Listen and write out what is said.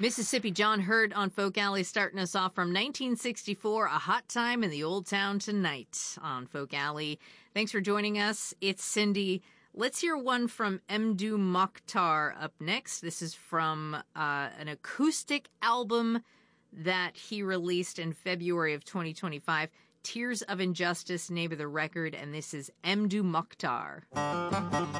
Mississippi John Hurt on Folk Alley starting us off from 1964, A Hot Time in the Old Town Tonight on Folk Alley. Thanks for joining us. It's Cindy. Let's hear one from Mdou Moctar up next. This is from an acoustic album that he released in February of 2025. Tears of Injustice, name of the record, and this is Mdou Moctar.